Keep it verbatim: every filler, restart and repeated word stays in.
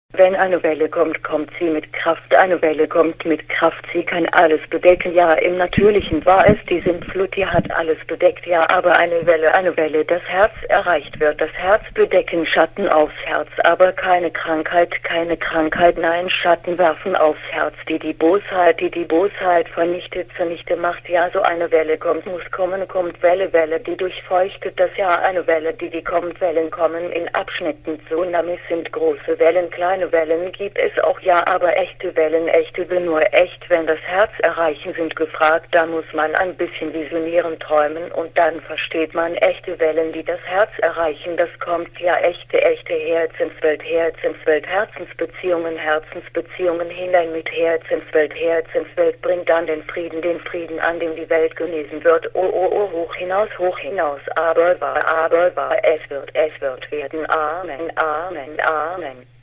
Wenn eine Welle kommt, kommt sie mit Kraft. Eine Welle kommt mit Kraft. Sie kann alles bedecken. Ja, im Natürlichen war es die Sintflut, die hat alles bedeckt. Ja, aber eine Welle, eine Welle, das Herz erreicht wird. Das Herz bedecken, Schatten aufs Herz. Aber keine Krankheit, keine Krankheit. Nein, Schatten werfen aufs Herz. Die die Bosheit, die die Bosheit vernichtet, zunichte macht. Ja, so eine Welle kommt, muss kommen, kommt Welle, Welle, die durchfeuchtet das Jahr. Eine Welle, die die kommt. Wellen kommen in Abschnitten. Tsunamis sind große Wellen, kleine Wellen gibt es auch, ja, aber echte Wellen, echte will nur echt, wenn das Herz erreichen, sind gefragt, da muss man ein bisschen visionieren, träumen und dann versteht man echte Wellen, die das Herz erreichen, das kommt, ja, echte, echte Herzenswelt, Herzenswelt, Herzensbeziehungen, Herzensbeziehungen hinein mit Herzenswelt, Herzenswelt bringt dann den Frieden, den Frieden, an dem die Welt genesen wird, oh, oh, oh, hoch hinaus, hoch hinaus, aber war, aber war, es wird, es wird werden, Amen, Amen, Amen.